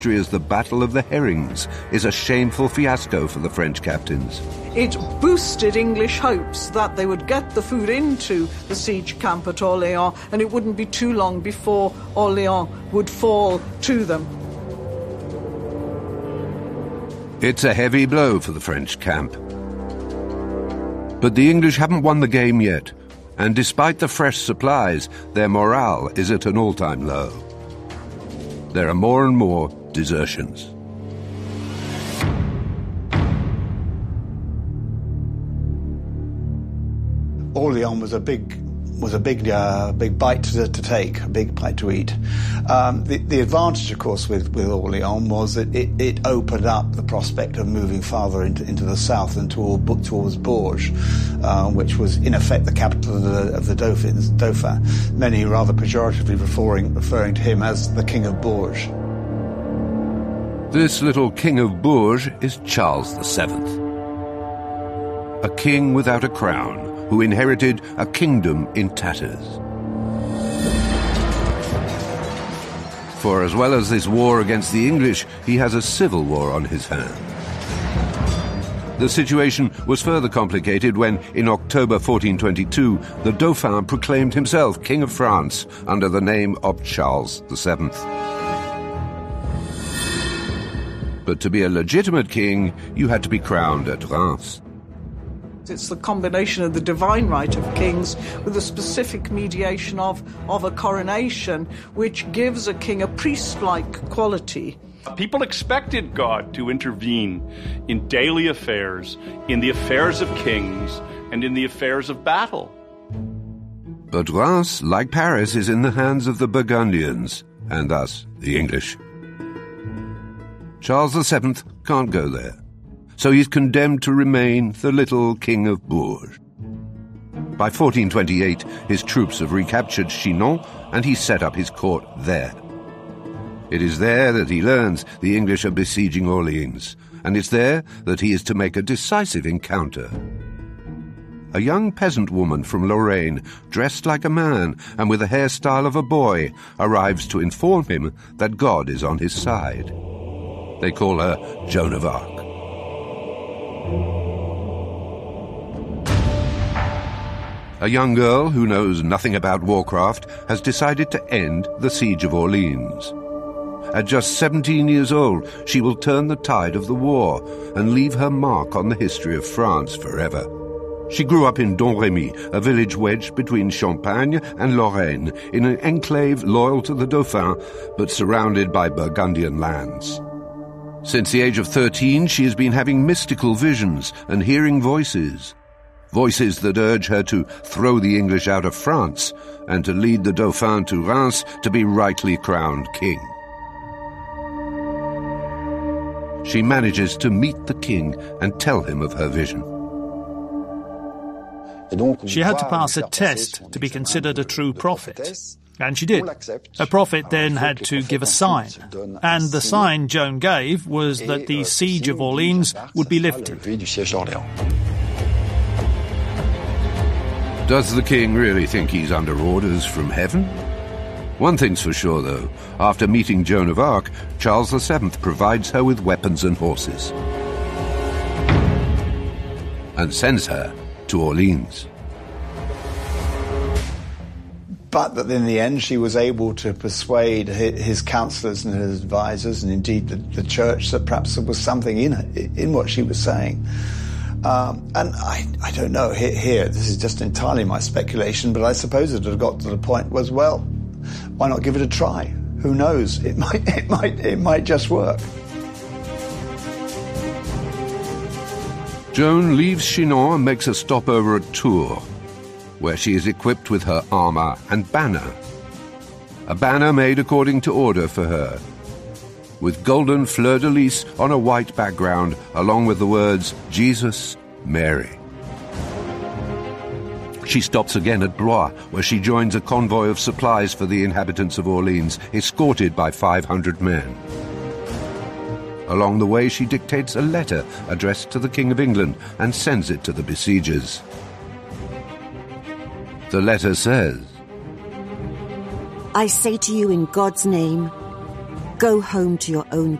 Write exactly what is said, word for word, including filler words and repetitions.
as the Battle of the Herrings is a shameful fiasco for the French captains. It boosted English hopes that they would get the food into the siege camp at Orléans, and it wouldn't be too long before Orléans would fall to them. It's a heavy blow for the French camp. But the English haven't won the game yet, and despite the fresh supplies, their morale is at an all-time low. There are more and more desertions. Orléans was a big was a big uh, big bite to, to take, a big bite to eat. Um, the, the advantage, of course, with, with Orléans was that it, it opened up the prospect of moving farther into, into the south and toward, towards Bourges, uh, which was in effect the capital of the, of the Dauphins, Dauphin, many rather pejoratively referring, referring to him as the King of Bourges. This little King of Bourges is Charles the Seventh, a king without a crown, who inherited a kingdom in tatters. For as well as this war against the English, he has a civil war on his hands. The situation was further complicated when, in October fourteen twenty-two, the Dauphin proclaimed himself King of France under the name of Charles the Seventh. But to be a legitimate king, you had to be crowned at Reims. It's the combination of the divine right of kings with the specific mediation of, of a coronation, which gives a king a priest-like quality. People expected God to intervene in daily affairs, in the affairs of kings, and in the affairs of battle. But Reims, like Paris, is in the hands of the Burgundians, and thus the English. Charles the Seventh can't go there, so he's condemned to remain the little King of Bourges. By fourteen twenty-eight, his troops have recaptured Chinon, and he set up his court there. It is there that he learns the English are besieging Orleans, and it's there that he is to make a decisive encounter. A young peasant woman from Lorraine, dressed like a man and with the hairstyle of a boy, arrives to inform him that God is on his side. They call her Joan of Arc. A young girl who knows nothing about warcraft has decided to end the siege of Orleans. At just seventeen years old, she will turn the tide of the war and leave her mark on the history of France forever. She grew up in Domremy, a village wedged between Champagne and Lorraine, in an enclave loyal to the Dauphin, but surrounded by Burgundian lands. Since the age of thirteen, she has been having mystical visions and hearing voices. Voices that urge her to throw the English out of France and to lead the Dauphin to Reims to be rightly crowned king. She manages to meet the king and tell him of her vision. She had to pass a test to be considered a true prophet. And she did. A prophet then had to give a sign. And the sign Joan gave was that the siege of Orleans would be lifted. Does the king really think he's under orders from heaven? One thing's for sure, though. After meeting Joan of Arc, Charles the Seventh provides her with weapons and horses and sends her to Orleans. But that in the end she was able to persuade his counsellors and his advisors, and indeed the, the church, that perhaps there was something in in what she was saying. Um, and I, I don't know, here, here, this is just entirely my speculation, but I suppose it had got to the point was, well, why not give it a try? Who knows? It might, it might, it might just work. Joan leaves Chinon and makes a stopover at Tours, where she is equipped with her armour and banner. A banner made according to order for her, with golden fleur-de-lis on a white background, along with the words, Jesus, Mary. She stops again at Blois, where she joins a convoy of supplies for the inhabitants of Orleans, escorted by five hundred men. Along the way, she dictates a letter addressed to the King of England and sends it to the besiegers. The letter says, I say to you in God's name, go home to your own